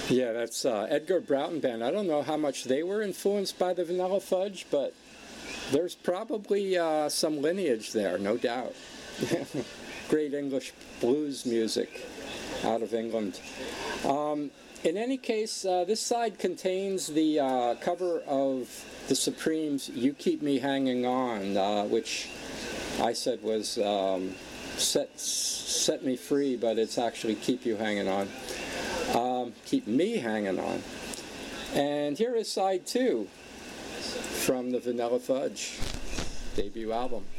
Yeah, that's Edgar Broughton Band. I don't know how much they were influenced by the Vanilla Fudge, but there's probably some lineage there, no doubt. Great English blues music out of England. In any case, this side contains the cover of the Supremes' You Keep Me Hanging On, which I said was set me free, but it's actually Keep You Hanging On. Keep Me Hanging On. And here is side 2 from the Vanilla Fudge debut album.